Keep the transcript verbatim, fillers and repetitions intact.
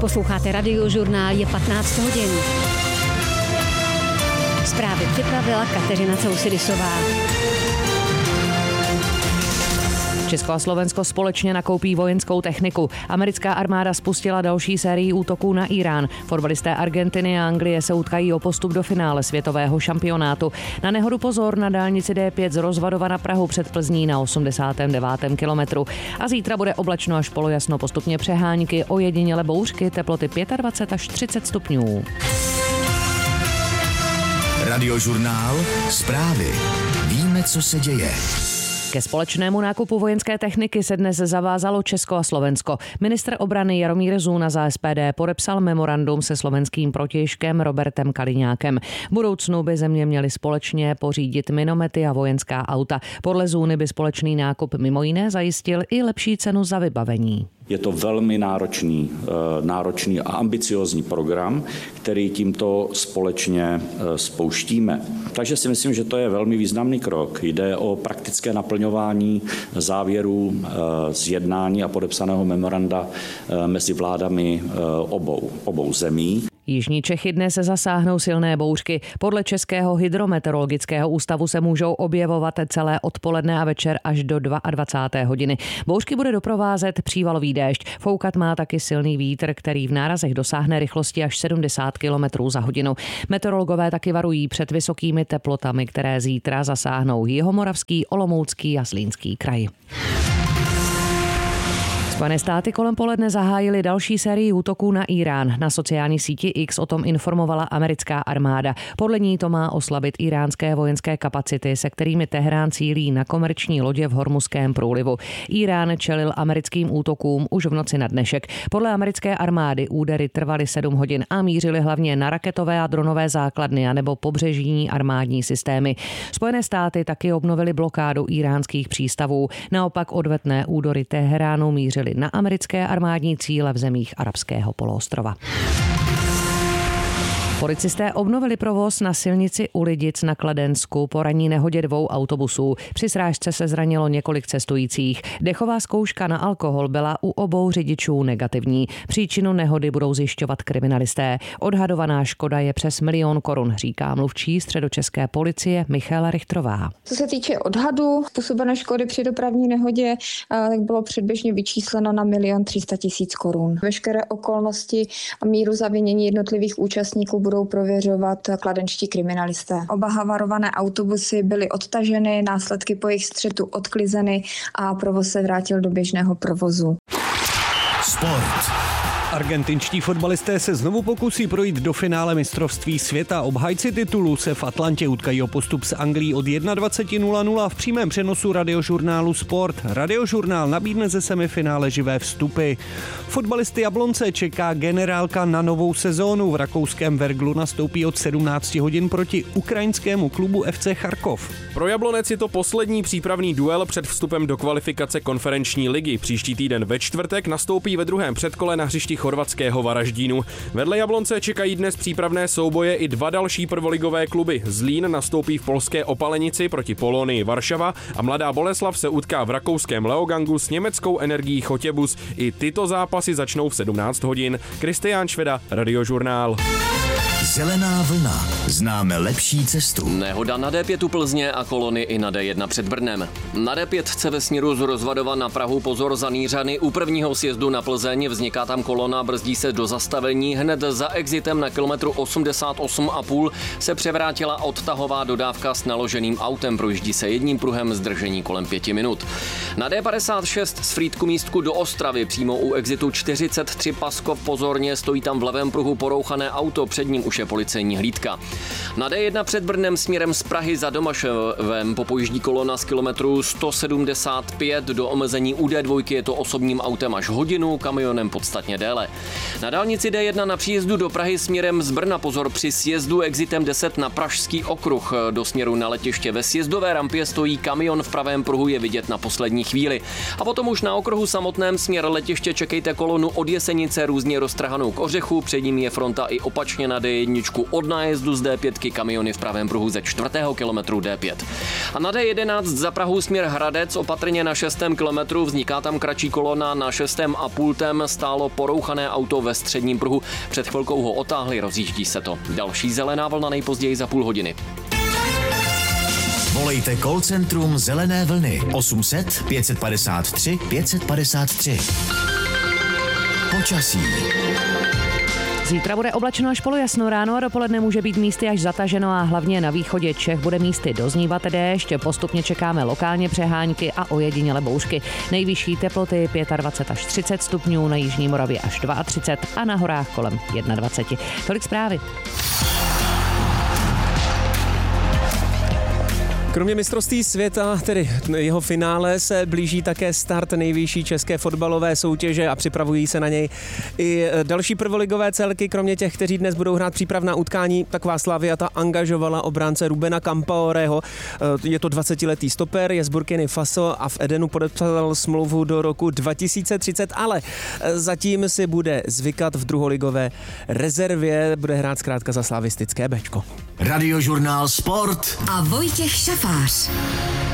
Posloucháte Radiožurnál, je patnáct hodin. Zprávy připravila Kateřina Cousidisová. Česko a Slovensko společně nakoupí vojenskou techniku. Americká armáda spustila další sérii útoků na Irán. Fotbalisté Argentiny a Anglie se utkají o postup do finále světového šampionátu. Na nehodu pozor na dálnici D pět z Rozvadova na Prahu před Plzní na osmdesátém devátém kilometru. A zítra bude oblačno až polojasno, postupně přehánky, ojediněle bouřky, teploty dvacet pět až třicet stupňů. Radiožurnál, zprávy. Víme, co se děje. Ke společnému nákupu vojenské techniky se dnes zavázalo Česko a Slovensko. Ministr obrany Jaromír Zůna za S P D podepsal memorandum se slovenským protějškem Robertem Kaliňákem. V budoucnu by země měly společně pořídit minomety a vojenská auta. Podle Zůny by společný nákup mimo jiné zajistil i lepší cenu za vybavení. Je to velmi náročný, náročný a ambiciózní program, který tímto společně spouštíme. Takže si myslím, že to je velmi významný krok. Jde o praktické naplňování závěrů z jednání a podepsaného memoranda mezi vládami obou, obou zemí. Jižní Čechy dnes zasáhnou silné bouřky. Podle Českého hydrometeorologického ústavu se můžou objevovat celé odpoledne a večer až do dvacáté druhé hodiny. Bouřky bude doprovázet přívalový déšť. Foukat má taky silný vítr, který v nárazech dosáhne rychlosti až sedmdesát kilometrů za hodinu. Meteorologové taky varují před vysokými teplotami, které zítra zasáhnou Jihomoravský, Olomoucký a Zlínský kraj. Spojené státy kolem poledne zahájily další sérii útoků na Irán. Na sociální síti X o tom informovala americká armáda. Podle ní to má oslabit iránské vojenské kapacity, se kterými Teherán cílí na komerční lodě v Hormuzském průlivu. Irán čelil americkým útokům už v noci na dnešek. Podle americké armády údery trvaly sedm hodin a mířily hlavně na raketové a dronové základny anebo pobřežní armádní systémy. Spojené státy taky obnovily blokádu iránských přístavů. Naopak odvetné údery Teheránu mířily na americké armádní cíle v zemích arabského poloostrova. Policisté obnovili provoz na silnici u Lidic na Kladensku po ranní nehodě dvou autobusů. Při srážce se zranilo několik cestujících. Dechová zkouška na alkohol byla u obou řidičů negativní. Příčinu nehody budou zjišťovat kriminalisté. Odhadovaná škoda je přes milion korun, říká mluvčí středočeské policie Michaela Richtrová. Co se týče odhadu způsobené škody při dopravní nehodě, tak bylo předběžně vyčísleno na milion tři sta tisíc korun. Veškeré okolnosti a míru zavinění jednotlivých účastníků budou prověřovat kladenští kriminalisté. Oba havarované autobusy byly odtaženy, následky po jejich střetu odklizeny a provoz se vrátil do běžného provozu. Sport. Argentinští fotbalisté se znovu pokusí projít do finále mistrovství světa. Obhájci titulu se v Atlantě utkají o postup s Anglií od dvacet jedna nula nula v přímém přenosu radiožurnálu Sport. Radiožurnál nabídne ze semifinále živé vstupy. Fotbalisty Jablonce čeká generálka na novou sezónu. V rakouském Verglu nastoupí od sedmnáct hodin proti ukrajinskému klubu F C Charkov. Pro Jablonec je to poslední přípravný duel před vstupem do kvalifikace konferenční ligy. Příští týden ve čtvrtek nastoupí ve druhém předkole na hřišti chorvatského Varaždínu. Vedle Jablonce čekají dnes přípravné souboje i dva další prvoligové kluby. Zlín nastoupí v polské Opalenici proti Polonii Varšava a Mladá Boleslav se utká v rakouském Leogangu s německou Energií Chotěbus. I tyto zápasy začnou v sedmnáct hodin. Kristián Šveda, Radiožurnál. Zelená vlna. Známe lepší cestu. Nehoda na D pět u Plzně a kolony i na D jedna před Brnem. Na D pět ve směru z Rozvadova na Prahu pozor za Nýřany. U prvního sjezdu na Plzeň vzniká tam kolona, brzdí se do zastavení. Hned za exitem na kilometru osmdesát osm a půl se převrátila odtahová dodávka s naloženým autem. Projíždí se jedním pruhem, zdržení kolem pěti minut. Na D padesát šest z Frýdku místku do Ostravy přímo u exitu čtyřicet tři Paskov pozorně, stojí tam v levém pruhu porouchané auto, před ním už je policejní hlídka. Na D jedna před Brnem směrem z Prahy za Domaševem popojíždí kolona z kilometru sto sedmdesát pět, do omezení u D dva je to osobním autem až hodinu, kamionem podstatně déle. Na dálnici D jedna na příjezdu do Prahy směrem z Brna pozor při sjezdu exitem deset na Pražský okruh. Do směru na letiště ve sjezdové rampě stojí kamion, v pravém pruhu je vidět na poslední chvíli. A potom už na okruhu samotném směr letiště čekejte kolonu od Jesenice různě roztrhanou k Ořechu, před ním je fronta i opačně na D jedna jedničku od nájezdu z D pět, kamiony v pravém pruhu ze čtvrtého kilometru D pět. A na D jedenáct za Prahu směr Hradec, opatrně na šestém kilometru, vzniká tam kratší kolona, na šestém a pultem stálo porouchané auto ve středním pruhu. Před chvilkou ho otáhli, rozjíždí se to. Další zelená vlna nejpozději za půl hodiny. Volejte call centrum Zelené vlny osm set pět padesát tři pět padesát tři. Počasí. Zítra bude oblačno až polojasno, ráno a dopoledne může být místy až zataženo a hlavně na východě Čech bude místy doznívat déšť. Postupně čekáme lokálně přehánky a ojedinělé bouřky. Nejvyšší teploty dvacet pět až třicet stupňů, na jižní Moravě až třicet dva a na horách kolem dvacet jedna. Tolik zprávy. Kromě mistrovství světa, tedy jeho finále, se blíží také start nejvyšší české fotbalové soutěže a připravují se na něj i další prvoligové celky. Kromě těch, kteří dnes budou hrát přípravná utkání, taková Slavia ta angažovala obránce Rubena Campaoreho. Je to dvacetiletý stoper, je z Burkiny Faso a v Edenu podepsal smlouvu do roku dva tisíce třicet, ale zatím si bude zvykat v druholigové rezervě, bude hrát zkrátka za slavistické Bčko. Radiožurnál Sport a Vojtěch Šafář.